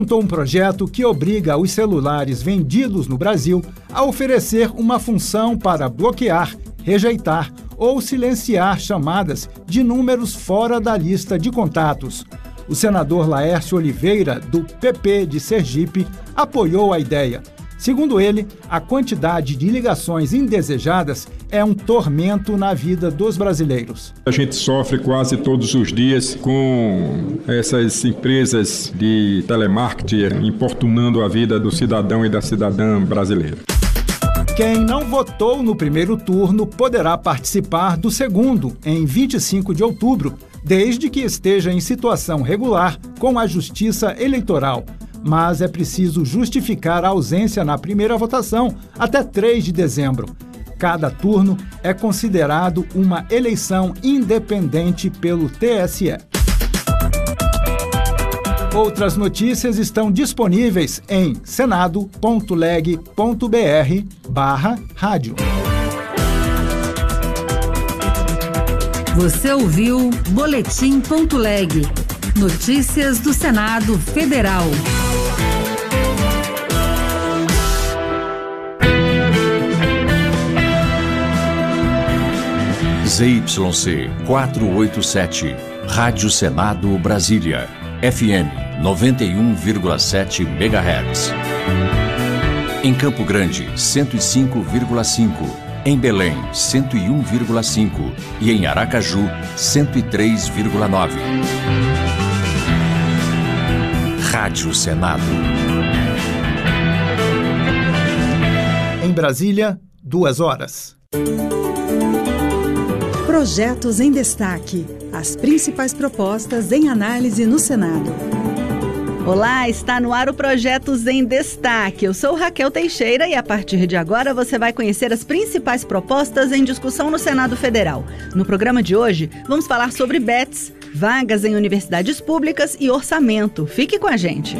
Um projeto que obriga os celulares vendidos no Brasil a oferecer uma função para bloquear, rejeitar ou silenciar chamadas de números fora da lista de contatos. O senador Laércio Oliveira, do PP de Sergipe, apoiou a ideia. Segundo ele, a quantidade de ligações indesejadas é um tormento na vida dos brasileiros. A gente sofre quase todos os dias com essas empresas de telemarketing importunando a vida do cidadão e da cidadã brasileira. Quem não votou no primeiro turno poderá participar do segundo, em 25 de outubro, desde que esteja em situação regular com a Justiça Eleitoral. Mas é preciso justificar a ausência na primeira votação até 3 de dezembro. Cada turno é considerado uma eleição independente pelo TSE. Outras notícias estão disponíveis em senado.leg.br/rádio. Você ouviu Boletim.leg. Notícias do Senado Federal. ZYC 487, Rádio Senado Brasília, FM 91,7 MHz. Em Campo Grande, 105,5. Em Belém, 101,5. E em Aracaju, 103,9. Rádio Senado. Em Brasília, 2 horas. Projetos em destaque. As principais propostas em análise no Senado. Olá, está no ar o Projetos em Destaque. Eu sou Raquel Teixeira e a partir de agora você vai conhecer as principais propostas em discussão no Senado Federal. No programa de hoje, vamos falar sobre bets, vagas em universidades públicas e orçamento. Fique com a gente.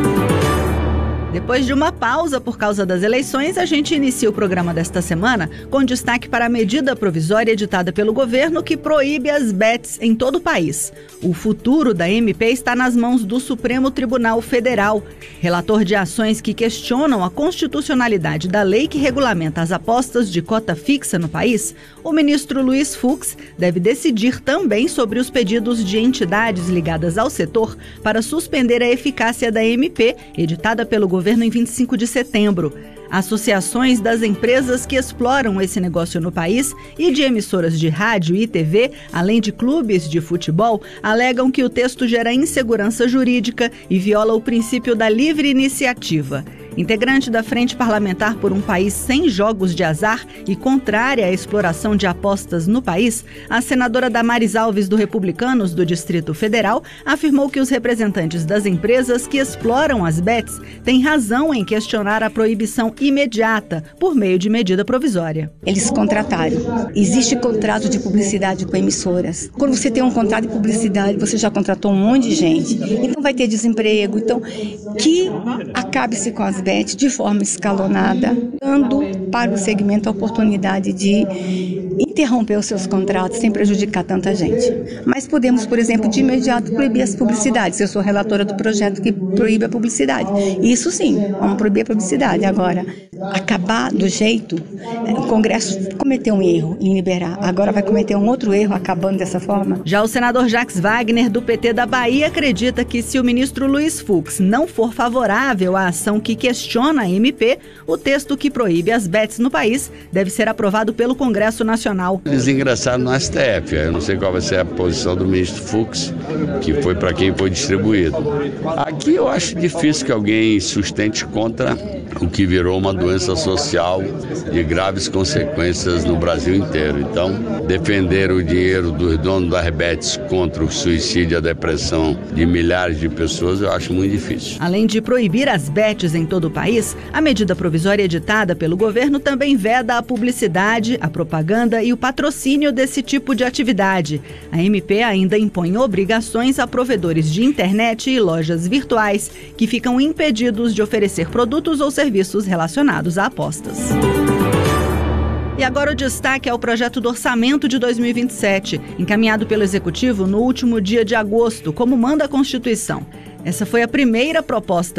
Depois de uma pausa por causa das eleições, a gente inicia o programa desta semana com destaque para a medida provisória editada pelo governo que proíbe as bets em todo o país. O futuro da MP está nas mãos do Supremo Tribunal Federal. Relator de ações que questionam a constitucionalidade da lei que regulamenta as apostas de cota fixa no país, o ministro Luiz Fux deve decidir também sobre os pedidos de entidades ligadas ao setor para suspender a eficácia da MP, editada pelo governo em 25 de setembro. Associações das empresas que exploram esse negócio no país e de emissoras de rádio e TV, além de clubes de futebol, alegam que o texto gera insegurança jurídica e viola o princípio da livre iniciativa. Integrante da Frente Parlamentar por um País Sem Jogos de Azar e contrária à exploração de apostas no país, a senadora Damares Alves, do Republicanos do Distrito Federal, afirmou que os representantes das empresas que exploram as bets têm razão em questionar a proibição imediata por meio de medida provisória. Eles contrataram. Existe contrato de publicidade com emissoras. Quando você tem um contrato de publicidade, você já contratou um monte de gente. Então vai ter desemprego. Então, que acabe-se com as bets de forma escalonada, dando para o segmento a oportunidade de interromper os seus contratos sem prejudicar tanta gente. Mas podemos, por exemplo, de imediato proibir as publicidades. Eu sou relatora do projeto que proíbe a publicidade. Isso sim, vamos proibir a publicidade. Agora, acabar do jeito, o Congresso cometeu um erro em liberar. Agora vai cometer um outro erro acabando dessa forma. Já o senador Jacques Wagner, do PT da Bahia, acredita que se o ministro Luiz Fux não for favorável à ação que questiona a MP, o texto que proíbe as bets no país deve ser aprovado pelo Congresso Nacional. Eles ingressaram no STF, eu não sei qual vai ser a posição do ministro Fux, que foi para quem foi distribuído. Aqui eu acho difícil que alguém sustente contra o que virou uma doença social de graves consequências no Brasil inteiro. Então, defender o dinheiro dos donos das bets contra o suicídio e a depressão de milhares de pessoas, eu acho muito difícil. Além de proibir as bets em todo o país, a medida provisória editada pelo governo também veda a publicidade, a propaganda e o patrocínio desse tipo de atividade. A MP ainda impõe obrigações a provedores de internet e lojas virtuais, que ficam impedidos de oferecer produtos ou serviços relacionados a apostas. E agora o destaque é o projeto do orçamento de 2027, encaminhado pelo Executivo no último dia de agosto, como manda a Constituição. Essa foi a primeira proposta